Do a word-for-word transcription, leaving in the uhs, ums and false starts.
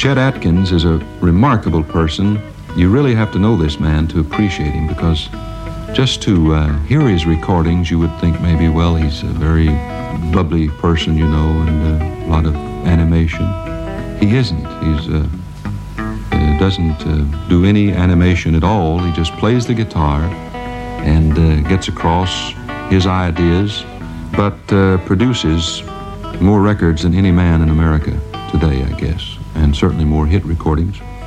Chet Atkins is a remarkable person. You really have to know this man to appreciate him, because just to uh, hear his recordings, you would think maybe, well, he's a very bubbly person, you know, and uh, a lot of animation. He isn't. He's uh, uh, doesn't uh, do any animation at all. He just plays the guitar and uh, gets across his ideas, but uh, produces more records than any man in America today, I guess, and certainly more hit recordings.